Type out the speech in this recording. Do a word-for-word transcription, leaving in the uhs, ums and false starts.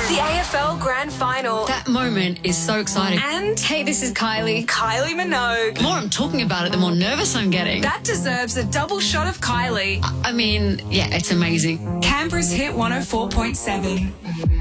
The A F L Grand Final. That moment is so exciting. And, hey, this is Kylie. Kylie Minogue. The more I'm talking about it, the more nervous I'm getting. That deserves a double shot of Kylie. I mean, yeah, it's amazing. Canberra's Hit one oh four point seven.